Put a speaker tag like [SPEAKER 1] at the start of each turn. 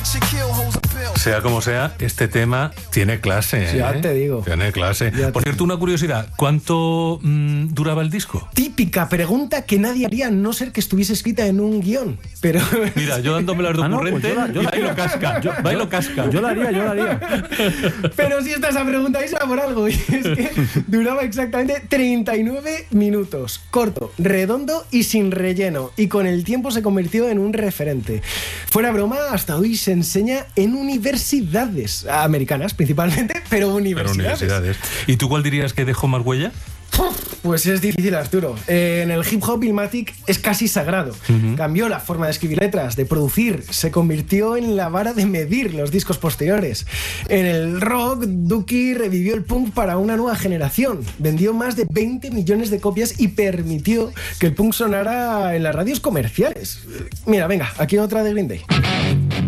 [SPEAKER 1] Sea como sea, este tema tiene clase, ¿eh?
[SPEAKER 2] Ya te digo.
[SPEAKER 1] Tiene clase. Por cierto, una curiosidad, ¿cuánto duraba el disco?
[SPEAKER 2] Típica pregunta que nadie haría a no ser que estuviese escrita en un guión. Pero
[SPEAKER 1] mira, yo dándome las de ocurrente, bailo casca. Bailo casca.
[SPEAKER 3] Yo la haría.
[SPEAKER 2] Pero si esta esa pregunta era por algo. Y es que duraba exactamente 39 minutos. Corto, redondo y sin relleno. Y con el tiempo se convirtió en un referente. Fuera broma, hasta hoy se enseña en universidades americanas principalmente, pero universidades.
[SPEAKER 1] ¿Y tú cuál dirías que dejó más huella?
[SPEAKER 2] Pues es difícil, Arturo. En el hip hop, Illmatic es casi sagrado. Cambió la forma de escribir letras, de producir, se convirtió en la vara de medir los discos posteriores. En el rock, Dookie revivió el punk para una nueva generación. Vendió más de 20 millones de copias y permitió que el punk sonara en las radios comerciales. Mira, venga, aquí otra de Green Day.